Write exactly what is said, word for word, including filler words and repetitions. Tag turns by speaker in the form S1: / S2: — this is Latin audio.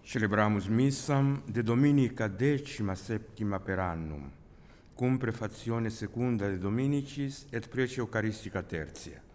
S1: Celebramus missam de Dominica decima septima per annum, cum prefazione secunda de Dominicis et prece Eucharistica tertia.